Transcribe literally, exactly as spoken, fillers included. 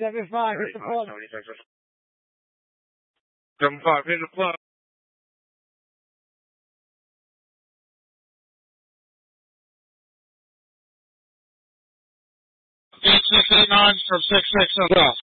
seven five, hit the plug. seven five, hit the plug. eight six eight nine from six six.